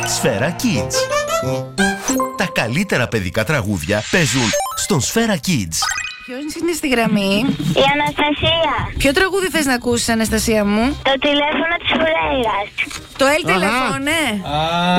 Σφαίρα Kids. Τα καλύτερα παιδικά τραγούδια παίζουν στον Σφαίρα Kids. Ποιος είναι στη γραμμή? Η Αναστασία. Ποιο τραγούδι θες να ακούσεις, Αναστασία μου? Το τηλέφωνο της Φουρέιρας. Το El Telephone, ναι.